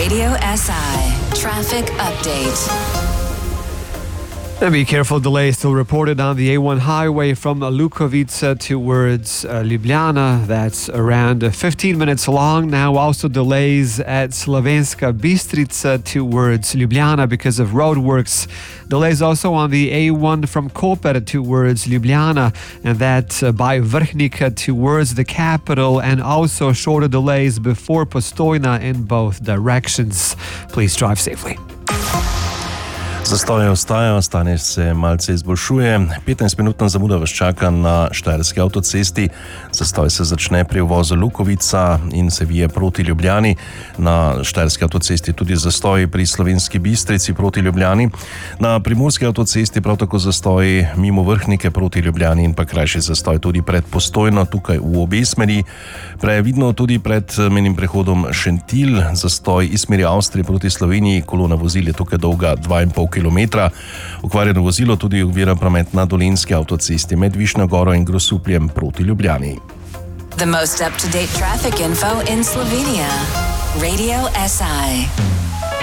Radio SI Traffic Update. And be careful, delays still reported on the A1 highway from Lukovica towards Ljubljana. That's around 15 minutes long. Now also delays at Slovenska Bistrica towards Ljubljana because of roadworks. Delays also on the A1 from Koper towards Ljubljana, and that by Vrhnika towards the capital, and also shorter delays before Postojna in both directions. Please drive safely. Zastoje ostajajo, stanje se malce izboljšuje. 15-minutna zamuda vas čaka na štajerski avtocesti. Zastoj se začne pri uvozu Lukovica in se vije proti Ljubljani. Na štajerski avtocesti tudi zastoj pri Slovenski Bistrici proti Ljubljani. Na primorski avtocesti prav tako zastoj mimo Vrhnike proti Ljubljani in pa krajši zastoj tudi pred Postojno, tukaj v obe smeri. Previdno tudi pred mejnim prehodom Šentilj, zastoj iz smeri Avstrije proti Sloveniji. Kolona vozil je tukaj dolga 2,5 kilometra. Okvarjeno vozilo tudi ovira promet na Dolenjski avtocesti med Višnjo Goro in Grosupljem proti Ljubljani. The most up-to-date traffic info in Slovenia. Radio SI.